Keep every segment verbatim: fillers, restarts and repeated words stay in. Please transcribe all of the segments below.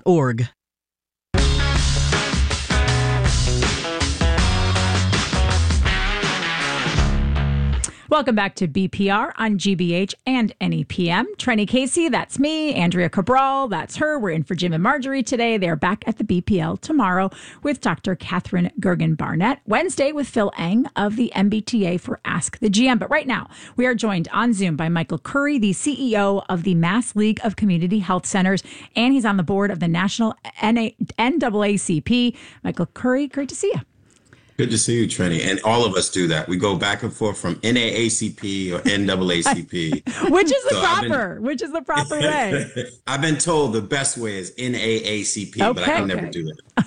org. Welcome back to B P R on G B H and N E P M. Trenny Casey, that's me. Andrea Cabral, that's her. We're in for Jim and Marjorie today. They're back at the B P L tomorrow with Doctor Catherine Gergen-Barnett. Wednesday with Phil Eng of the M B T A for Ask the G M. But right now, we are joined on Zoom by Michael Curry, the C E O of the Mass League of Community Health Centers, and he's on the board of the National N double A C P. Michael Curry, great to see you. Good to see you, Trenny. And all of us do that. We go back and forth from N double A C P or N double A C P. Which is the so proper, been, which is the proper way. I've been told the best way is N double A C P, okay, but I can okay. never do it.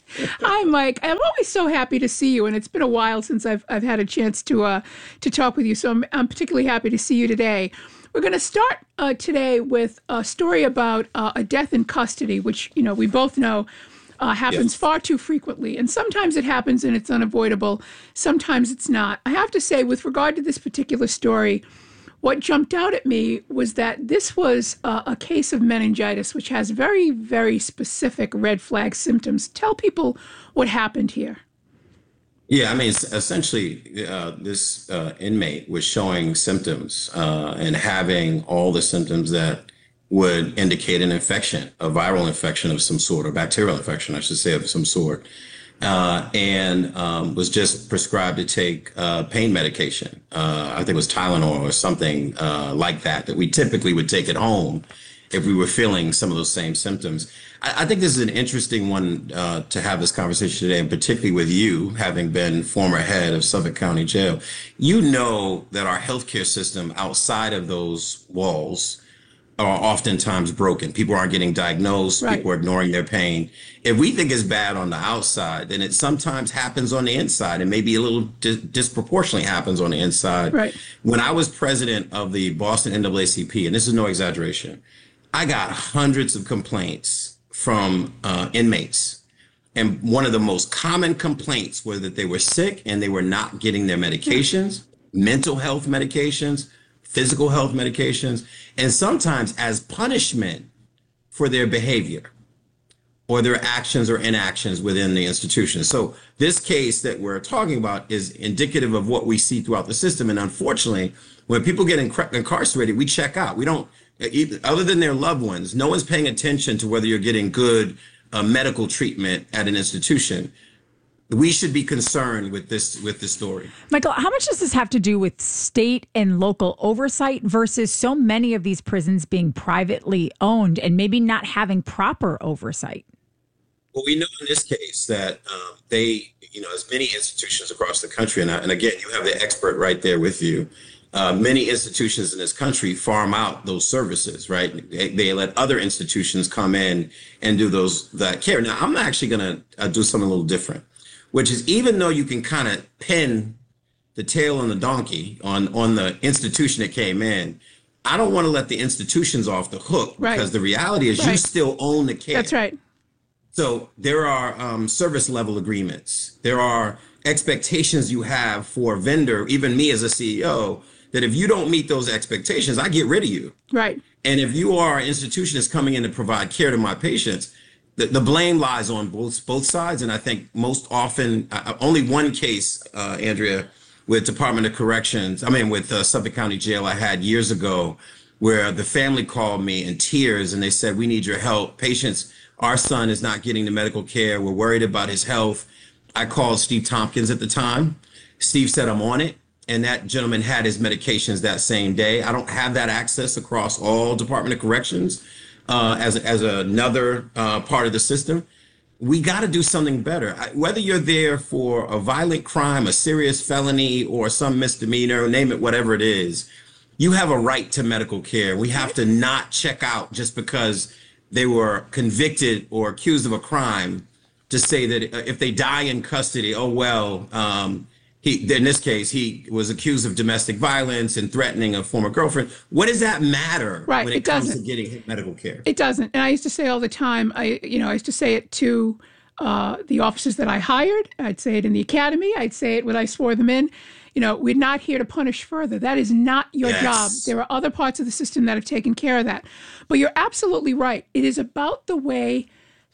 Hi, Mike. I'm always so happy to see you, and it's been a while since I've I've had a chance to uh, to talk with you. So I'm I'm particularly happy to see you today. We're going to start uh, today with a story about uh, a death in custody, which you know we both know uh, happens yes. far too frequently, and sometimes it happens and it's unavoidable. Sometimes it's not. I have to say, with regard to this particular story, what jumped out at me was that this was uh, a case of meningitis, which has very, very specific red flag symptoms. Tell people what happened here. Yeah, I mean, essentially, uh, this uh, inmate was showing symptoms uh, and having all the symptoms that would indicate an infection, a viral infection of some sort, or bacterial infection, I should say, of some sort. Uh, and um, was just prescribed to take uh, pain medication. Uh, I think it was Tylenol or something uh, like that, that we typically would take at home if we were feeling some of those same symptoms. I, I think this is an interesting one uh, to have this conversation today, and particularly with you, having been former head of Suffolk County Jail. You know that our healthcare system outside of those walls are oftentimes broken. People aren't getting diagnosed. Right. People are ignoring their pain. If we think it's bad on the outside, then it sometimes happens on the inside, and maybe a little di- disproportionately happens on the inside. Right. When I was president of the Boston N double A C P, and this is no exaggeration, I got hundreds of complaints from uh, inmates. And one of the most common complaints was that they were sick and they were not getting their medications, mental health medications, physical health medications, and sometimes as punishment for their behavior or their actions or inactions within the institution. So this case that we're talking about is indicative of what we see throughout the system. And unfortunately, when people get inc- incarcerated, we check out. We don't, other than their loved ones, no one's paying attention to whether you're getting good uh, medical treatment at an institution. We should be concerned with this with this story. Michael, how much does this have to do with state and local oversight versus so many of these prisons being privately owned and maybe not having proper oversight? Well, we know in this case that um, they, you know, as many institutions across the country, and, I, and again, you have the expert right there with you, uh, many institutions in this country farm out those services, right? They, they let other institutions come in and do those that care. Now, I'm actually going to uh, do something a little different, which is even though you can kind of pin the tail on the donkey on, on the institution that came in, I don't want to let the institutions off the hook, right. because the reality is right. you still own the care. That's right. So there are um, service level agreements. There are expectations you have for a vendor, even me as a C E O, that if you don't meet those expectations, I get rid of you. Right. And if you are an institution that's coming in to provide care to my patients, The, the blame lies on both both sides. And I think most often, uh, only one case, uh, Andrea, with Department of Corrections, I mean, with uh, Suffolk County Jail I had years ago, where the family called me in tears and they said, we need your help. Patients, our son is not getting the medical care. We're worried about his health. I called Steve Tompkins at the time. Steve said, I'm on it. And that gentleman had his medications that same day. I don't have that access across all Department of Corrections. Uh, as as another uh, part of the system, we got to do something better. I, whether you're there for a violent crime, a serious felony, or some misdemeanor, name it, whatever it is, you have a right to medical care. We have to not check out just because they were convicted or accused of a crime to say that if they die in custody, oh, well, um, he, in this case, he was accused of domestic violence and threatening a former girlfriend. What does that matter right, when it, it comes doesn't. to getting medical care? It doesn't. And I used to say all the time, I, you know, I used to say it to uh, the officers that I hired. I'd say it in the academy. I'd say it when I swore them in. You know, we're not here to punish further. That is not your yes. job. There are other parts of the system that have taken care of that. But you're absolutely right. It is about the way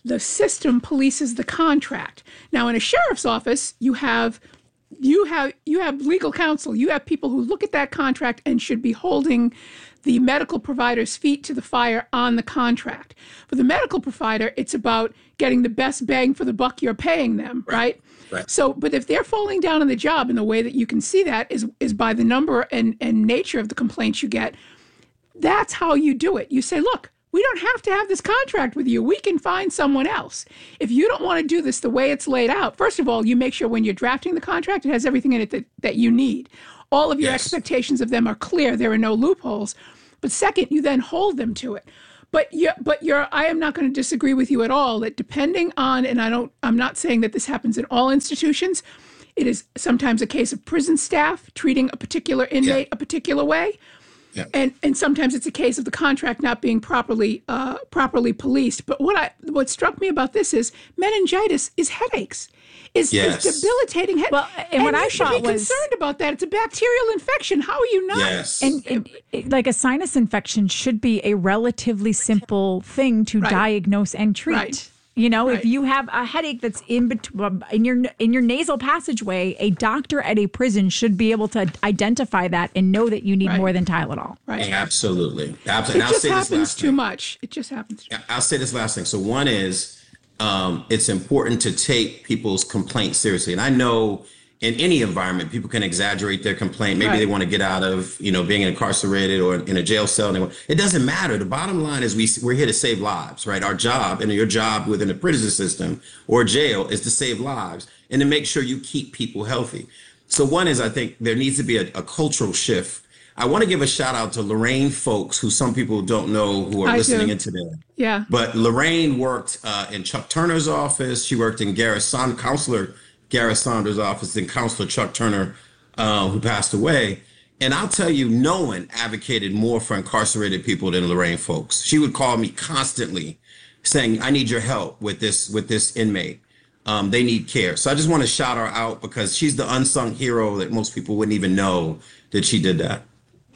the system polices the contract. Now, in a sheriff's office, you have you have you have legal counsel. You have people who look at that contract and should be holding the medical provider's feet to the fire on the contract. For the medical provider, it's about getting the best bang for the buck you're paying them, right? Right. So, but if they're falling down on the job, and the way that you can see that is is by the number and, and nature of the complaints you get, that's how you do it. You say, look, we don't have to have this contract with you. We can find someone else. If you don't want to do this the way it's laid out, first of all, you make sure when you're drafting the contract, it has everything in it that, that you need. All of your Yes. expectations of them are clear. There are no loopholes. But second, you then hold them to it. But you but you're, I am not going to disagree with you at all that depending on, and I don't, I'm not saying that this happens in all institutions. It is sometimes a case of prison staff treating a particular inmate Yeah. a particular way. Yeah. And and sometimes it's a case of the contract not being properly uh, properly policed. But what I what struck me about this is meningitis is headaches, is, Yes. is debilitating headaches. Well, and what I you should thought be was- concerned about that. It's a bacterial infection. How are you not? Yes. And, and it- like a sinus infection should be a relatively simple thing to Right. diagnose and treat. Right. You know, Right. if you have a headache that's in between in your in your nasal passageway, a doctor at a prison should be able to identify that and know that you need Right. more than Tylenol. Right. Absolutely. It Absolutely. And I'll just say this happens last too thing. much. It just happens. Too I'll say this last thing. So one is um, it's important to take people's complaints seriously. And I know in any environment, people can exaggerate their complaint. Maybe Right. they want to get out of, you know, being incarcerated or in a jail cell. And they want, it doesn't matter. The bottom line is we, we're here to save lives, right? Our job and your job within the prison system or jail is to save lives and to make sure you keep people healthy. So one is, I think there needs to be a, a cultural shift. I want to give a shout out to Lorraine Folks, who some people don't know who are I listening do. in today. Yeah. But Lorraine worked uh, in Chuck Turner's office. She worked in Gareth Son- Counselor Gareth Saunders' office, and Counselor Chuck Turner, uh, who passed away. And I'll tell you, no one advocated more for incarcerated people than Lorraine Folks. She would call me constantly saying, I need your help with this, with this inmate. Um, they need care. So I just want to shout her out because she's the unsung hero that most people wouldn't even know that she did that.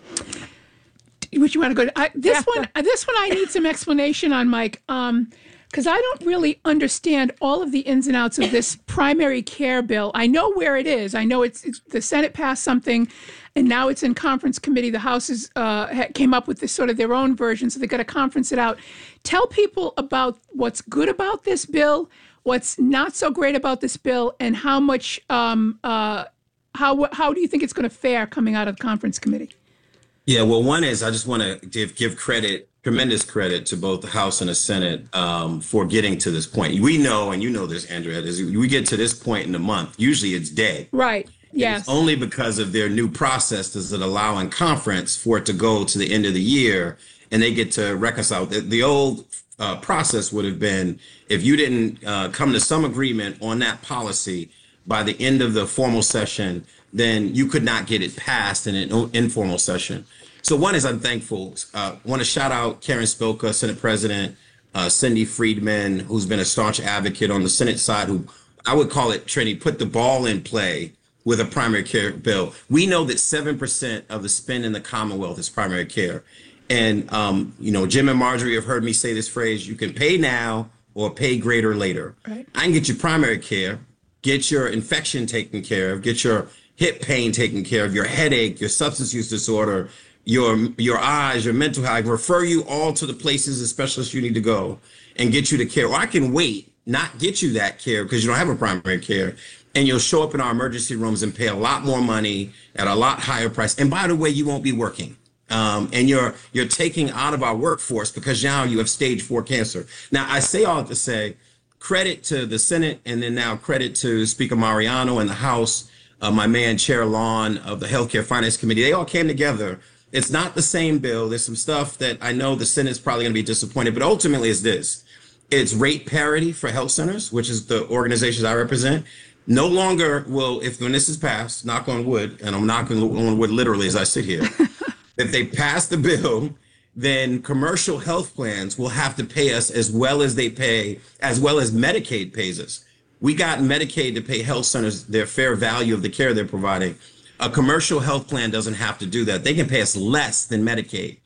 Would you want to go to I, this Yeah. one? This one I need some explanation on, Mike, um, because I don't really understand all of the ins and outs of this primary care bill. I know where it is. I know it's, it's the Senate passed something, and now it's in conference committee. The House is, uh, ha- came up with this sort of their own version, so they got to conference it out. Tell people about what's good about this bill, what's not so great about this bill, and how much um, uh, how how do you think it's going to fare coming out of the conference committee? Yeah, well, one is I just want to give, give credit, tremendous credit to both the House and the Senate um, for getting to this point. We know, and you know this, Andrea, is we get to this point in the month, usually it's dead. Right. And Yes. It's only because of their new process does it allow in conference for it to go to the end of the year and they get to reconcile. The, the old uh, process would have been if you didn't uh, come to some agreement on that policy by the end of the formal session, then you could not get it passed in an informal session. So one is I'm thankful. Uh, want to shout out Karen Spilka, Senate President, uh, Cindy Friedman, who's been a staunch advocate on the Senate side, who I would call it, Trini, put the ball in play with a primary care bill. We know that seven percent of the spend in the Commonwealth is primary care. And, um, you know, Jim and Marjorie have heard me say this phrase, you can pay now or pay greater later. Right. I can get you primary care, get your infection taken care of, get your hip pain taken care of, your headache, your substance use disorder, your your eyes, your mental health. I can refer you all to the places and specialists you need to go and get you the care. Or I can wait, not get you that care because you don't have a primary care. And you'll show up in our emergency rooms and pay a lot more money at a lot higher price. And by the way, you won't be working. Um, and you're you're taking out of our workforce because now you have stage four cancer. Now, I say all to say credit to the Senate and then now credit to Speaker Mariano and the House, uh, my man, Chair Lawn of the Healthcare Finance Committee. They all came together. It's not the same bill. There's some stuff that I know the Senate's probably going to be disappointed, but ultimately it's this. It's rate parity for health centers, which is the organizations I represent. No longer will, if when this is passed, knock on wood, and I'm knocking on wood literally as I sit here, if they pass the bill, then commercial health plans will have to pay us as well as they pay, as well as Medicaid pays us. We got Medicaid to pay health centers their fair value of the care they're providing. A commercial health plan doesn't have to do that. They can pay us less than Medicaid.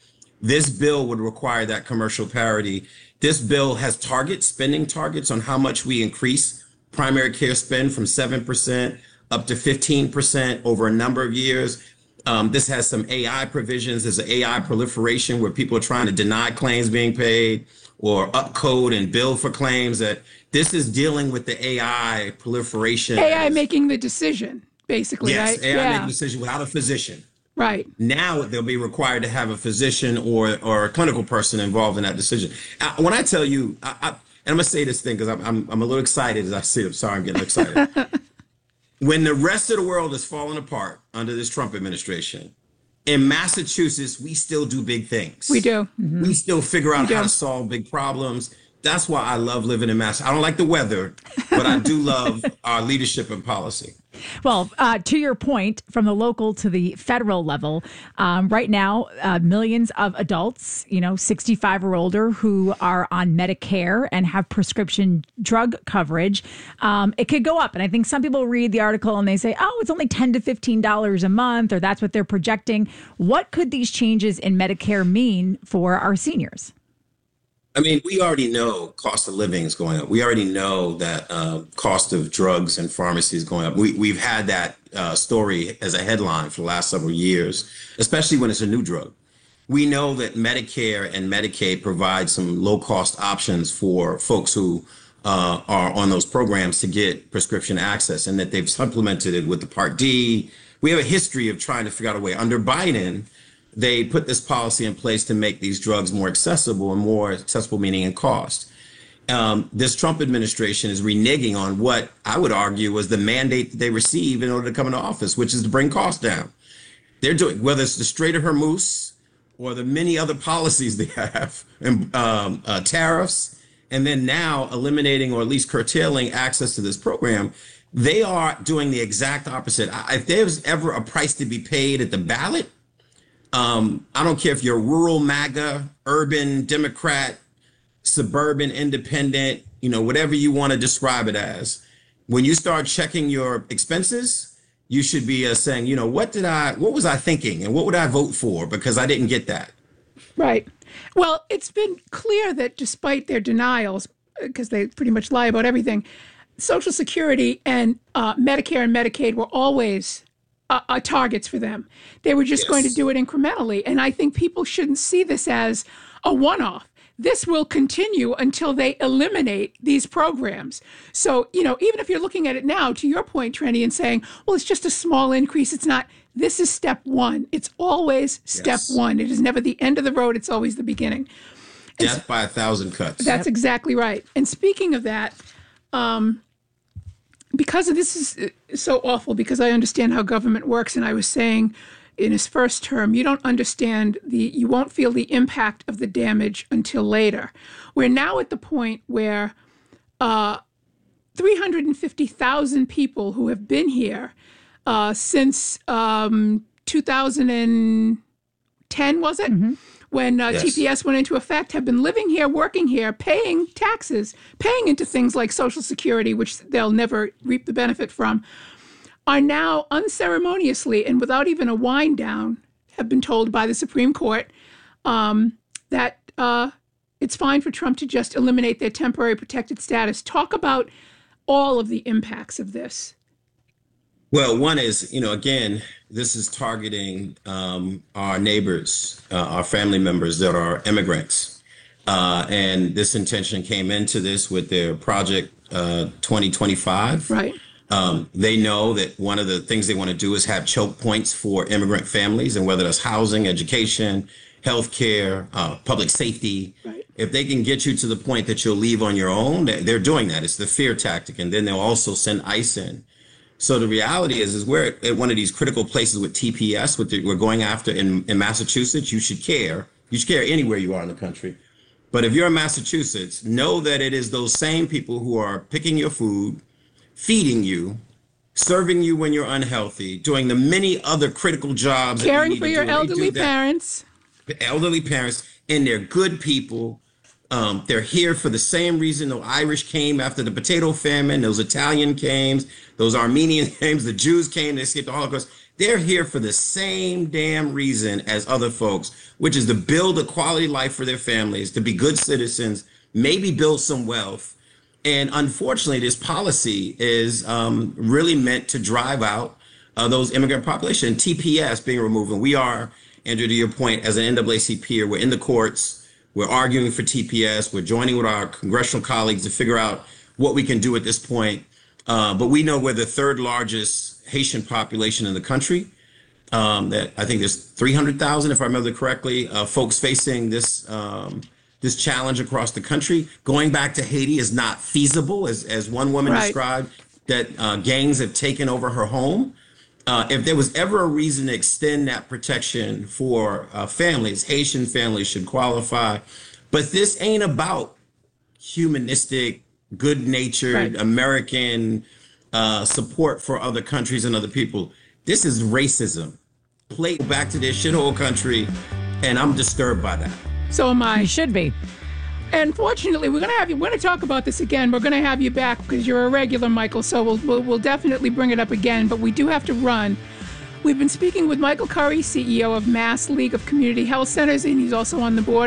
This bill would require that commercial parity. This bill has targets, spending targets on how much we increase primary care spend from seven percent up to fifteen percent over a number of years. Um, this has some A I provisions. There's an A I proliferation where people are trying to deny claims being paid or upcode and bill for claims. That this is dealing with the A I proliferation. A I making the decision, basically, yes, right? A I yeah. making the decision without a physician. Right. Now they'll be required to have a physician or or a clinical person involved in that decision. Uh, when I tell you, I, I, and I'm gonna say this thing because I'm, I'm I'm a little excited as I see it. I'm sorry, I'm getting excited. When the rest of the world is falling apart under this Trump administration, in Massachusetts, we still do big things. We do. Mm-hmm. We still figure out how to solve big problems. That's why I love living in Mass. I don't like the weather, but I do love our leadership and policy. Well, uh, to your point, from the local to the federal level, um, right now, uh, millions of adults, you know, sixty-five or older, who are on Medicare and have prescription drug coverage, um, it could go up. And I think some people read the article and they say, oh, it's only ten to fifteen dollars a month, or that's what they're projecting. What could these changes in Medicare mean for our seniors? I mean, we already know cost of living is going up. We already know that uh, cost of drugs and pharmacy is going up. We, we've had that uh, story as a headline for the last several years, especially when it's a new drug. We know that Medicare and Medicaid provide some low cost options for folks who uh, are on those programs to get prescription access, and that they've supplemented it with the Part D. We have a history of trying to figure out a way. Under Biden, they put this policy in place to make these drugs more accessible, and more accessible meaning in cost. Um, this Trump administration is reneging on what I would argue was the mandate that they received in order to come into office, which is to bring costs down. They're doing, whether it's the Strait of Hormuz or the many other policies they have, and um, uh, tariffs, and then now eliminating or at least curtailing access to this program, they are doing the exact opposite. I, if there's ever a price to be paid at the ballot, Um, I don't care if you're rural MAGA, urban Democrat, suburban independent, you know, whatever you want to describe it as. When you start checking your expenses, you should be uh, saying, you know, what did I, what was I thinking, and what would I vote for, because I didn't get that. Right. Well, it's been clear that despite their denials, because they pretty much lie about everything, Social Security and uh, Medicare and Medicaid were always Uh, uh, targets for them. They were just Yes. going to do it incrementally. And I think people shouldn't see this as a one-off. This will continue until they eliminate these programs. So, you know, even if you're looking at it now, to your point, Trenny, and saying, well, it's just a small increase, it's not, this is step one. It's always step Yes. one. It is never the end of the road. It's always the beginning. Death by a thousand cuts. That's exactly right. And speaking of that, um, because of this is so awful, because I understand how government works, and I was saying in his first term, you don't understand the, you won't feel the impact of the damage until later. We're now at the point where uh, three hundred fifty thousand people who have been here uh, since um, two thousand ten, was it? Mm-hmm. When uh, Yes. T P S went into effect, have been living here, working here, paying taxes, paying into things like Social Security, which they'll never reap the benefit from, are now unceremoniously and without even a wind down, have been told by the Supreme Court um, that uh, it's fine for Trump to just eliminate their temporary protected status. Talk about all of the impacts of this. Well, one is, you know, again, this is targeting um, our neighbors, uh, our family members that are immigrants. Uh, and this intention came into this with their Project uh, twenty twenty-five. Right. Um, they know that one of the things they want to do is have choke points for immigrant families, and whether that's housing, education, healthcare, uh, public safety. Right. If they can get you to the point that you'll leave on your own, they're doing that. It's the fear tactic. And then they'll also send ICE in. So the reality is, is we're at one of these critical places with T P S, what we're going after in, in Massachusetts. You should care. You should care anywhere you are in the country. But if you're in Massachusetts, know that it is those same people who are picking your food, feeding you, serving you when you're unhealthy, doing the many other critical jobs. Caring for to your do. elderly parents. Elderly parents, and they're good people. Um, they're here for the same reason the Irish came after the potato famine, those Italian came, those Armenian came, the Jews came, they escaped the Holocaust. They're here for the same damn reason as other folks, which is to build a quality life for their families, to be good citizens, maybe build some wealth. And unfortunately, this policy is um, really meant to drive out uh, those immigrant population. T P S being removed. And we are, Andrew, to your point, as an N double A C P, we're in the courts, we're arguing for T P S, we're joining with our congressional colleagues to figure out what we can do at this point. Uh, but we know we're the third largest Haitian population in the country. Um, that I think there's three hundred thousand, if I remember correctly, uh, folks facing this um, this challenge across the country. Going back to Haiti is not feasible, as as one woman Right. described, that uh, gangs have taken over her home. Uh, if there was ever a reason to extend that protection for uh, families, Haitian families should qualify. But this ain't about humanistic, good-natured, Right. American uh, support for other countries and other people. This is racism. Play back to their shithole country, and I'm disturbed by that. So am I. You should be. And fortunately, we're gonna have you. We're gonna talk about this again. We're gonna have you back because you're a regular, Michael. So we'll, we'll we'll definitely bring it up again. But we do have to run. We've been speaking with Michael Curry, C E O of Mass League of Community Health Centers, and he's also on the board